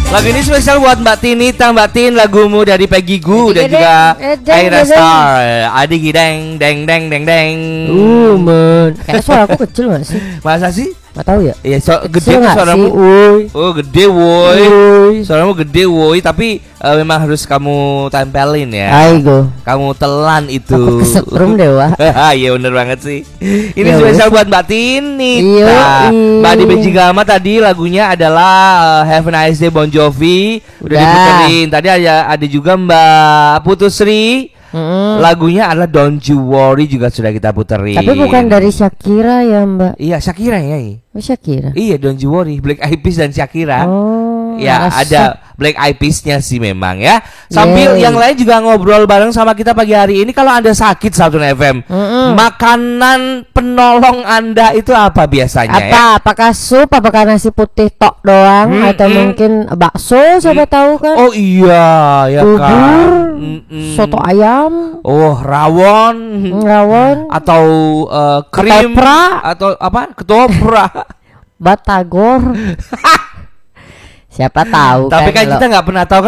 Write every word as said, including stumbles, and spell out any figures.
Lagu ini spesial buat Mbak Tinita, Mbak Tin, lagumu dari Peggy Gu dan juga Aira Star. Adik deng deng deng deng deng. Uh, men. Kayak suara aku kecil gak sih? Masa sih? Gak tahu ya. Iya, so, gede tuh suaramu. Woi. Oh, gede woi. Suaramu gede woi, tapi uh, memang harus kamu tempelin ya. Aigo. Kamu telan itu. Aku kesetrum dewa. Iya bener banget sih. Ini Ya, spesial wes. buat Mbak Tinita. Iya, Mbak iya. di Bejigama tadi lagunya adalah uh, Have a Nice Day Bon Jovi. Udah Udah. diputerin. Tadi ada ada juga Mbak Putusri. Mm-mm. Lagunya adalah Don't You Worry juga sudah kita puterin. Tapi bukan dari Shakira ya, Mbak. Iya Shakira ya. Oh, Shakira. Iya Don't You Worry, Black Eyed Peas dan Shakira. Oh, Ya asap. ada Black Eyed Peas-nya sih memang ya. Sambil Yeay. yang lain juga ngobrol bareng sama kita pagi hari ini. Kalau Anda sakit Satu F M, Mm-mm. makanan penolong Anda itu apa biasanya ya? Apa? Apakah sup? Apakah nasi putih tok doang? Mm-mm. Atau mungkin bakso? Siapa tahu kan? Oh iya ya Bubur, kan. Mm-mm. soto ayam, Oh rawon rawon, atau uh, krim Ketoprak. atau apa? Ketoprak. batagor. Siapa tahu Tapi kan kalau- kita nggak pernah tahu